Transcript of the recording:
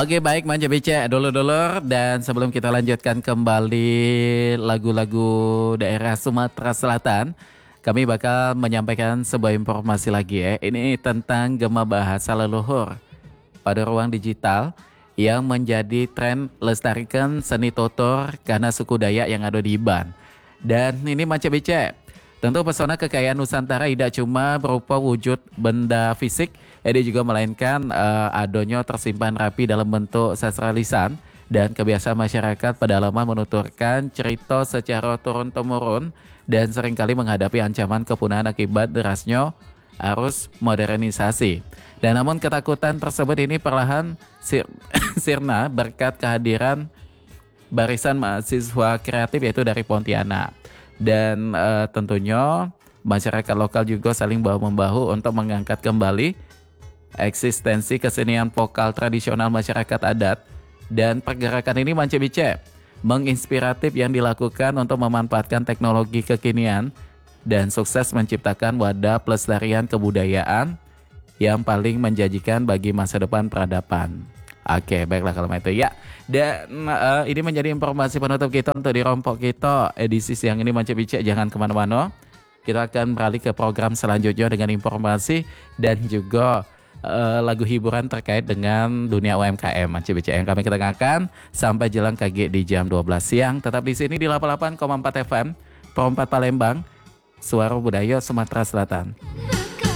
Oke baik Manja Bice dulur-dulur, dan sebelum kita lanjutkan kembali lagu-lagu daerah Sumatera Selatan, kami bakal menyampaikan sebuah informasi lagi ya. Ini tentang Gema Bahasa Leluhur pada ruang digital yang menjadi tren lestarikan seni tutur karena suku Dayak yang ada di Iban. Dan ini Manja Bice, tentu pesona kekayaan Nusantara tidak cuma berupa wujud benda fisik, dia juga melainkan adonyo tersimpan rapi dalam bentuk sastra lisan dan kebiasaan masyarakat pedalaman menuturkan cerita secara turun-temurun dan seringkali menghadapi ancaman kepunahan akibat derasnya arus modernisasi. Dan namun ketakutan tersebut ini perlahan sirna berkat kehadiran barisan mahasiswa kreatif yaitu dari Pontianak. Dan tentunya masyarakat lokal juga saling bahu-membahu untuk mengangkat kembali eksistensi kesenian vokal tradisional masyarakat adat. Dan pergerakan ini Mance Bice menginspiratif yang dilakukan untuk memanfaatkan teknologi kekinian dan sukses menciptakan wadah pelestarian kebudayaan yang paling menjanjikan bagi masa depan peradaban. Oke, baiklah kalau itu ya. Dan ini menjadi informasi penutup kita untuk di Rompok kita edisi siang ini Mance Bice. Jangan kemana-mana. Kita akan beralih ke program selanjutnya dengan informasi dan juga lagu hiburan terkait dengan dunia UMKM Mance Bice yang kami ketengahkan sampai jelang KG di jam 12 siang. Tetap di sini di 88,4 FM Pro 4 Palembang, Suara Budaya Sumatera Selatan.